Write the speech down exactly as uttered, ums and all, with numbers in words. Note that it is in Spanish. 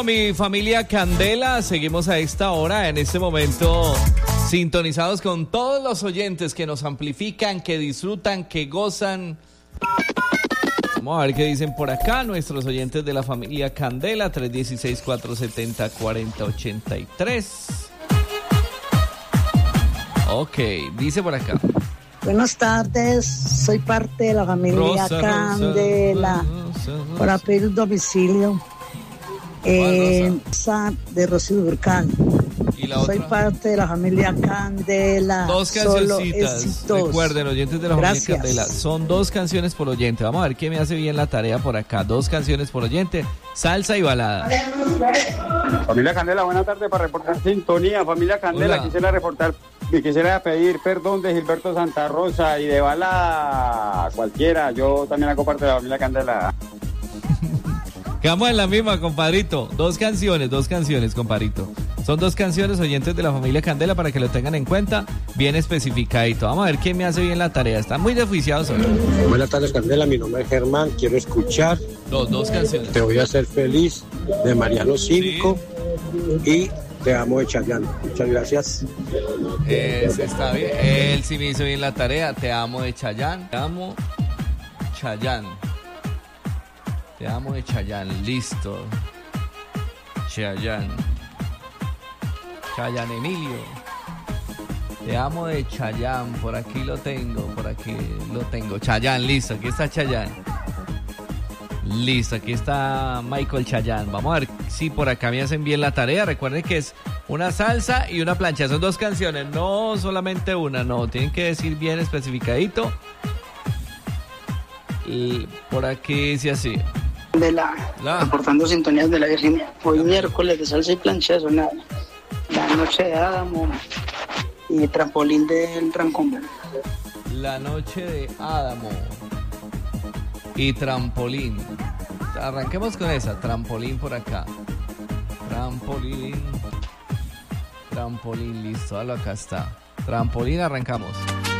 mi familia Candela, seguimos a esta hora, en este momento sintonizados con todos los oyentes que nos amplifican, que disfrutan, que gozan. Vamos a ver qué dicen por acá nuestros oyentes de la familia Candela, tres uno seis, cuatro siete cero, cuatro cero ocho tres. Ok, dice por acá. Buenas tardes, soy parte de la familia Rosa, Candela, Rosa, Rosa, para pedir un domicilio en Rosa de Rocío Durcal. ¿Y la otra? Soy parte de la familia Candela. Dos cancioncitas, recuerden, oyentes de la Gracias. familia Candela, son dos canciones por oyente. Vamos a ver qué me hace bien la tarea por acá. Dos canciones por oyente, salsa y balada. Familia Candela, buenas tardes para reportar sintonía. Familia Candela, Hola. quisiera reportar, quisiera pedir perdón de Gilberto Santa Rosa y de balada cualquiera. Yo también hago parte de la familia Candela. Quedamos en la misma, compadrito. Dos canciones, dos canciones, compadrito. Son dos canciones, oyentes de la familia Candela, para que lo tengan en cuenta, bien especificadito. Vamos a ver quién me hace bien la tarea. Están muy desjuiciados hoy. Buenas tardes, Candela. Mi nombre es Germán. Quiero escuchar. Dos, dos canciones. Te voy a hacer feliz, de Mariano Cinco. Sí. Y Te amo de Chayanne. Muchas gracias. Ese está bien. Él sí me hizo bien la tarea. Te amo de Chayanne. Te amo Chayanne. Te amo de Chayanne. Listo. Chayanne. Chayanne Emilio. Te amo de Chayanne. Por aquí lo tengo. Por aquí lo tengo. Chayanne, listo. Aquí está Chayanne. Listo, aquí está Michael Chayanne. Vamos a ver si por acá me hacen bien la tarea. Recuerden que es una salsa y una plancha. Son dos canciones, no solamente una. No, tienen que decir bien especificadito. Y por aquí dice así. De la, la. Reportando sintonías de la Virginia. Hoy miércoles de salsa y plancha sonaba La Noche de Adamo y Trampolín del Trancón. La Noche de Adamo y Trampolín. Arranquemos con esa. Trampolín por acá. Trampolín. Trampolín, listo. Acá está. Trampolín, arrancamos.